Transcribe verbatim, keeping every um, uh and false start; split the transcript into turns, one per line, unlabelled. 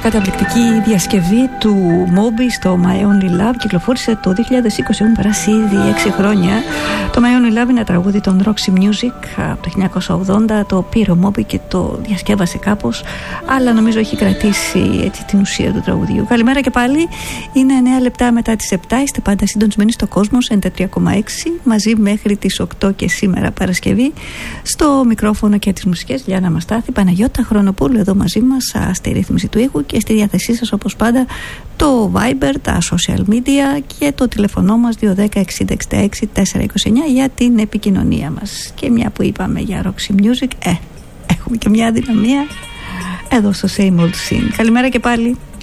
καταπληκτική διασκευή του Moby στο My Only Love. Κυκλοφόρησε το δύο χιλιάδες είκοσι, έχουν περάσει ήδη έξι χρόνια. Το My Only Love είναι ένα τραγούδι των Roxy Music από το χίλια εννιακόσια ογδόντα. Το πήρε ο Moby και το διασκεύασε κάπως, αλλά νομίζω έχει κρατήσει έτσι την ουσία του τραγουδιού. Καλημέρα και πάλι. Είναι εννέα λεπτά μετά τις επτά. Είστε πάντα συντονισμένοι στο Κόσμος ενενήντα τρία κόμμα έξι, μαζί μέχρι τις οκτώ και σήμερα Παρασκευή. Στο μικρόφωνο και τις μουσικές Λιάννα Μαστάθη, Παναγιώτα Χρονοπούλου εδώ μαζί μας στη ρύθμιση του ήχου, και στη διάθεσή σας όπως πάντα το Viber, τα social media και το τηλεφωνό μας δύο ένα μηδέν εξήντα εξήντα έξι τετρακόσια είκοσι εννέα για την επικοινωνία μας. Και μια που είπαμε για Roxy Music, ε, έχουμε και μια αδυναμία εδώ στο Same Old Scene. Καλημέρα και πάλι.